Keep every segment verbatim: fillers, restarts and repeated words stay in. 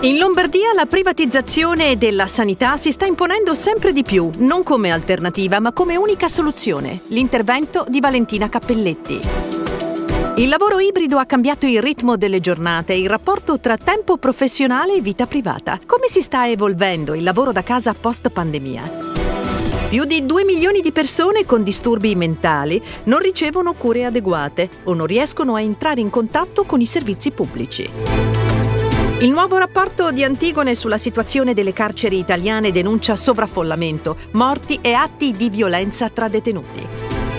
In Lombardia la privatizzazione della sanità si sta imponendo sempre di più, non come alternativa ma come unica soluzione. L'intervento di Valentina Cappelletti. Il lavoro ibrido ha cambiato il ritmo delle giornate, il rapporto tra tempo professionale e vita privata. Come si sta evolvendo il lavoro da casa post-pandemia? Più di due milioni di persone con disturbi mentali non ricevono cure adeguate o non riescono a entrare in contatto con i servizi pubblici. Il nuovo rapporto di Antigone sulla situazione delle carceri italiane denuncia sovraffollamento, morti e atti di violenza tra detenuti.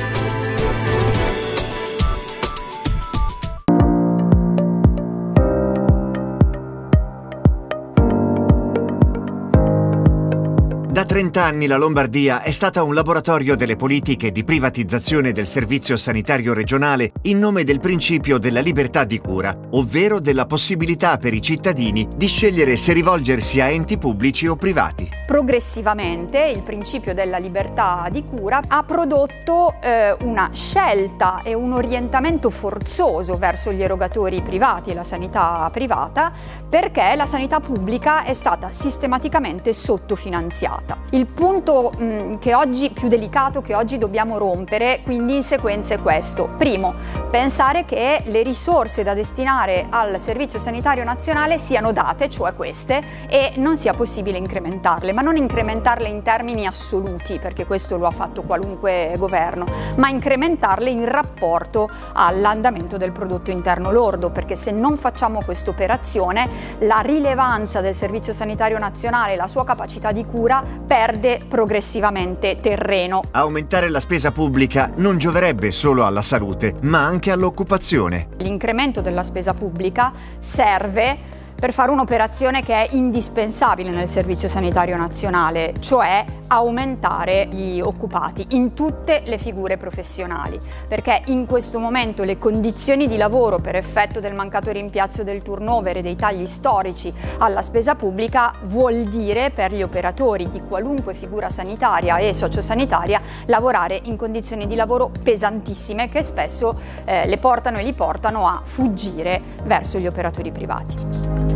Da trent'anni la Lombardia è stata un laboratorio delle politiche di privatizzazione del servizio sanitario regionale in nome del principio della libertà di cura, ovvero della possibilità per i cittadini di scegliere se rivolgersi a enti pubblici o privati. Progressivamente il principio della libertà di cura ha prodotto eh, una scelta e un orientamento forzoso verso gli erogatori privati e la sanità privata, perché la sanità pubblica è stata sistematicamente sottofinanziata. Il punto mh, che oggi più delicato che oggi dobbiamo rompere quindi in sequenza è questo. Primo, pensare che le risorse da destinare al Servizio Sanitario Nazionale siano date, cioè queste, e non sia possibile incrementarle, ma non incrementarle in termini assoluti, perché questo lo ha fatto qualunque governo, ma incrementarle in rapporto all'andamento del prodotto interno lordo, perché se non facciamo questa operazione la rilevanza del Servizio Sanitario Nazionale e la sua capacità di cura perde progressivamente terreno. Aumentare la spesa pubblica non gioverebbe solo alla salute, ma anche all'occupazione. L'incremento della spesa pubblica serve per fare un'operazione che è indispensabile nel Servizio Sanitario Nazionale, cioè aumentare gli occupati in tutte le figure professionali, perché in questo momento le condizioni di lavoro per effetto del mancato rimpiazzo del turnover e dei tagli storici alla spesa pubblica vuol dire per gli operatori di qualunque figura sanitaria e sociosanitaria lavorare in condizioni di lavoro pesantissime che spesso eh, le portano e li portano a fuggire verso gli operatori privati.